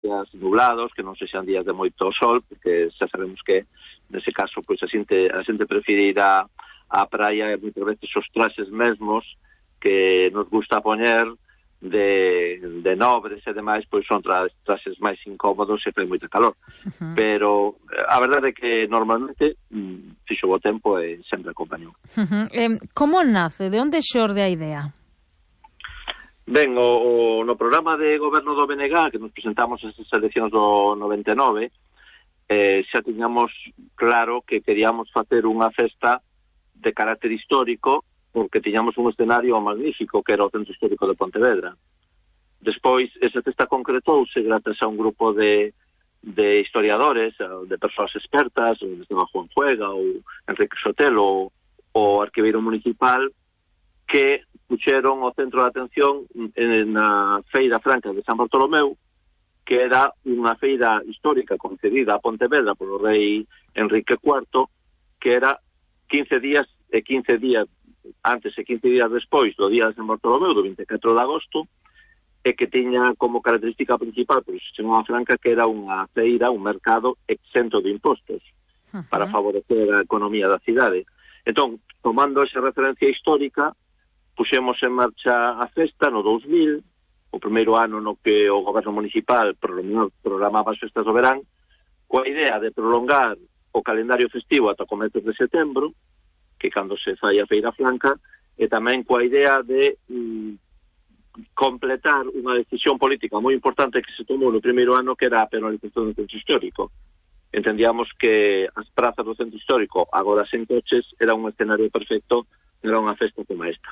días nublados, que non sexan días de moito sol, porque xa sabemos que nese caso pois a xente prefire ir á praia, e moitas veces os traxes mesmos que nos gusta poñer de nobres e demais, pois son traxes máis incómodos e fai moita calor. Pero a verdade é que normalmente fixo bo tempo e sempre acompañou. Como nace? De onde xorde a idea? Ben, no programa de goberno do BNG, que nos presentamos esas eleccións do 99, xa tiñamos claro que queríamos facer unha festa de carácter histórico, porque tiñamos un escenario magnífico, que era o Centro Histórico de Pontevedra. Despois, esa festa concretouse grazas a un grupo de historiadores, de persoas expertas, desde Juan Juega ou Enrique Sotelo, o arquiveiro municipal, que puxeron o centro de atención na Feira Franca de San Bartolomeu, que era unha feira histórica concedida a Pontevedra polo rei Enrique IV, que era 15 días antes e 15 días despois do día de San Bartolomeu, do 24 de agosto, e que tiña como característica principal, pois se chamaba Franca, que era unha feira, un mercado exento de impostos, para favorecer a economía da cidade. Entón, tomando esa referencia histórica, puxemos en marcha a festa no 2000, o primeiro ano no que o goberno municipal programaba as festas do verán, coa idea de prolongar o calendario festivo ata comezos de setembro, que cando se fai a Feira Franca, e tamén coa idea de completar unha decisión política moi importante que se tomou no primeiro ano, que era a penalización do centro histórico. Entendíamos que as prazas do centro histórico, agora sen coches, era un escenario perfecto, era unha festa como esta.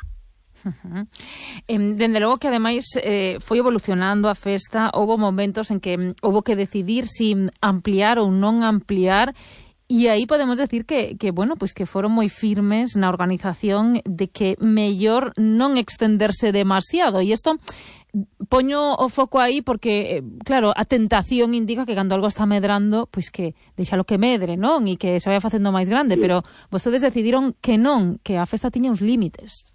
Dende logo que ademais foi evolucionando a festa, houve momentos en que houve que decidir si ampliar ou non ampliar, e aí podemos decir que bueno, pois que foron moi firmes na organización de que mellor non extenderse demasiado, e isto poño o foco aí porque, claro, a tentación indica que cando algo está medrando, pois que deixalo que medre, non? E que se vaya facendo máis grande, pero vostedes decidiron que non, que a festa tiña uns límites.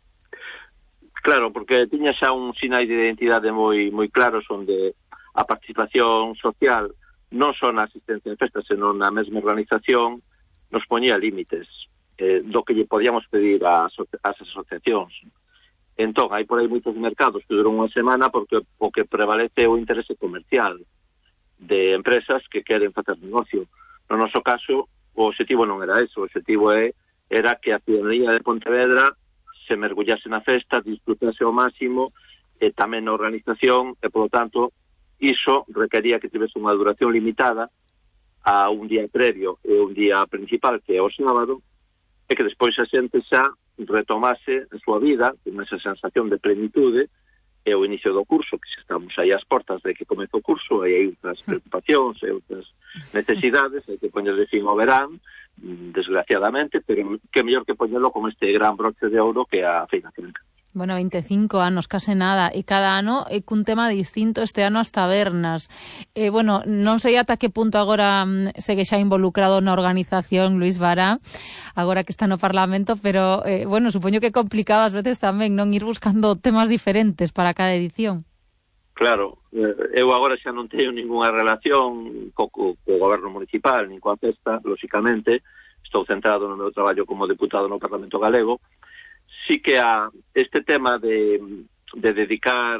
Claro, porque tiña xa un sinais de identidade moi claros, onde a participación social non só na asistencia de festas, senón na mesma organización, nos poñía límites do que lle podíamos pedir ás asociacións. Entón, hai por aí moitos mercados que duran unha semana porque o que prevalece é o interese comercial de empresas que queren facer negocio. No noso caso, o objetivo non era eso, o objetivo era que a ciudadanía de Pontevedra se mergullase na festa, disfrutase ao máximo, e tamén na organización, e, polo tanto, iso requería que tivese unha duración limitada a un día previo e un día principal, que é o sábado, e que despois a xente xa retomase a súa vida con esa sensación de plenitude, e o inicio do curso, que xa estamos aí ás portas de que comece o curso, e hai outras preocupacións e outras necesidades, hai que poñerle fin ao verán, desgraciadamente, pero que mellor que poñelo con este gran broche de ouro que a Feira Franca. Bueno, 25 anos, case nada, e cada ano é cun tema distinto, este ano as tabernas. Bueno, non sei ata que punto agora segue xa involucrado na organización Luís Bará, agora que está no Parlamento, pero, bueno, supoño que é complicado ás veces tamén non ir buscando temas diferentes para cada edición. Claro, eu agora xa non teño ninguna relación co goberno municipal, nin coa festa, lóxicamente, estou centrado no meu traballo como deputado no Parlamento Galego. Sí que este tema de dedicar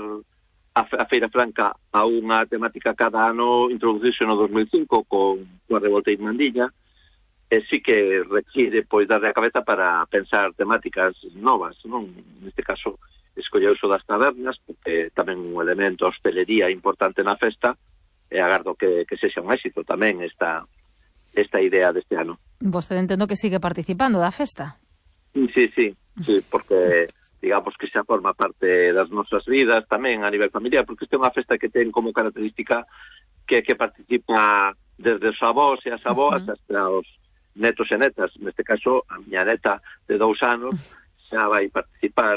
a Feira Franca a unha temática cada ano introducirse no 2005 coa revolta de Irmandiña, e sí que require pois darle a cabeza para pensar temáticas novas, non? Neste caso escolleu o das tabernas, porque tamén un elemento hostelería importante na festa, e agardo que sexa un éxito tamén esta idea deste ano. Vostede entendo que sigue participando da festa? Sí, porque digamos que xa forma parte das nosas vidas tamén a nivel familiar, porque esta é unha festa que ten como característica que participa desde os avós e as avoas hasta os netos e netas. Neste caso, a miña neta de 2 anos xa vai participar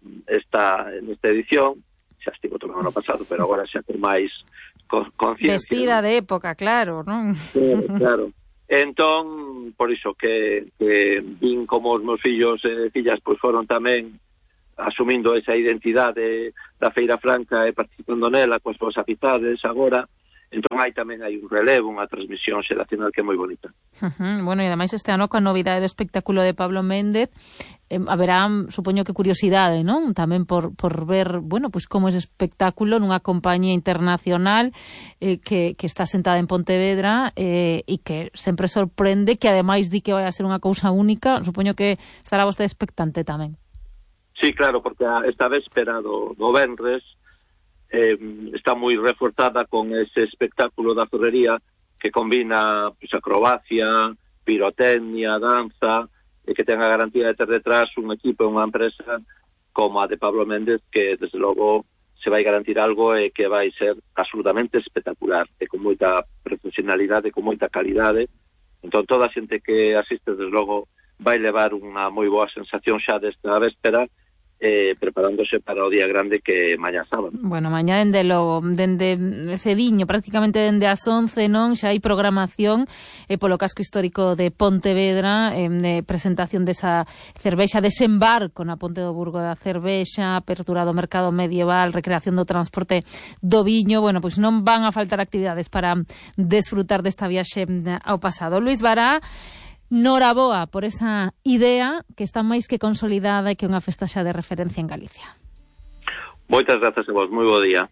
nesta edición, xa estivo todo o ano pasado, pero agora xa ten máis conciencia. Vestida de época, claro, non? Claro. Entón, por iso que vin como os meus fillos e fillas pois foron tamén asumindo esa identidade da Feira Franca e participando nela coas súas amizades agora, Entón tamén hai un relevo, unha transmisión xeracional que é moi bonita. Bueno, e ademais este ano coa novidade do espectáculo de Pablo Méndez, haberá, supoño que curiosidade, non? Tamén por ver, bueno, pois como ese espectáculo nunha compañía internacional que está sentada en Pontevedra e que sempre sorprende, que ademais di que vai a ser unha cousa única. Supoño que estará vostede expectante tamén. Sí, claro, porque esta véspera do venres está moi reforzada con ese espectáculo da zorrería que combina pues, acrobacia, pirotecnia, danza, e que ten a garantía de ter detrás un equipo e unha empresa como a de Pablo Méndez, que desde logo se vai garantir algo e que vai ser absolutamente espectacular e con moita profesionalidade, con moita calidade. Entón toda a xente que asiste desde logo vai levar unha moi boa sensación xa desta véspera, preparándose para o día grande que mañá sábado. Bueno, mañá dende cediño, prácticamente dende as 11, non? Xa hai programación polo casco histórico de Pontevedra, de presentación desa cervexa, desembarco na Ponte do Burgo da cervexa, apertura do mercado medieval, recreación do transporte do viño. Bueno, pois non van a faltar actividades para desfrutar desta viaxe ao pasado. Luís Bará, noraboa por esa idea que está máis que consolidada e que é unha festa xa de referencia en Galicia. Moitas grazas a vos, moi bo día.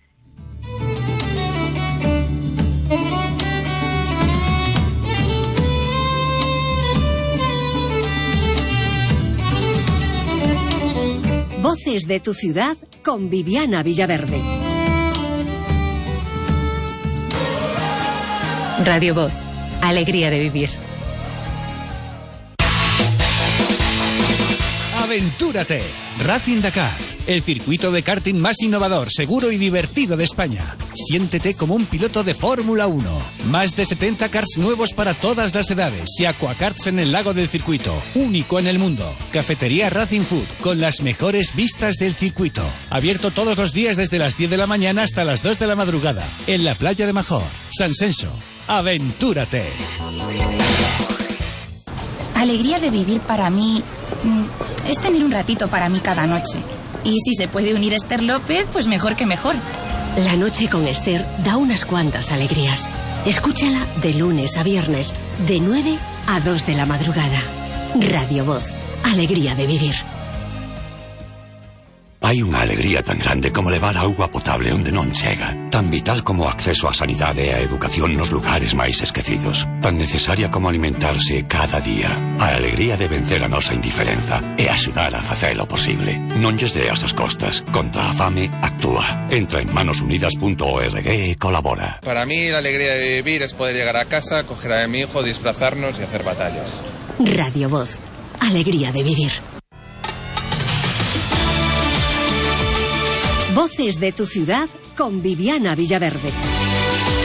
Voces de tu ciudad con Viviana Villaverde. Radio Voz, alegría de vivir. Aventúrate. Racing Dakar, el circuito de karting más innovador, seguro y divertido de España. Siéntete como un piloto de Fórmula 1. Más de 70 karts nuevos para todas las edades y aquakarts en el lago del circuito, único en el mundo. Cafetería Racing Food, con las mejores vistas del circuito. Abierto todos los días desde las 10 de la mañana hasta las 2 de la madrugada. En la playa de Major, San Senso. Aventúrate. Alegría de vivir para mí es tener un ratito para mí cada noche. Y si se puede unir Esther López, pues mejor que mejor. La noche con Esther da unas cuantas alegrías. Escúchala de lunes a viernes, de 9 a 2 de la madrugada. Radio Voz, alegría de vivir. Hai unha alegría tan grande como levar auga potable onde non chega, tan vital como o acceso á sanidade e á educación nos lugares máis esquecidos, tan necesaria como alimentarse cada día. A alegría de vencer a nosa indiferenza e axudar a facelo posible. Non lles deas as costas. Contra a fame, actúa. Entra en manosunidas.org e colabora. Para mí la alegría de vivir es poder llegar a casa, coger a mi hijo, disfrazarnos y hacer batallas. Radio Voz, alegría de vivir. Voces de tu ciudad con Viviana Villaverde.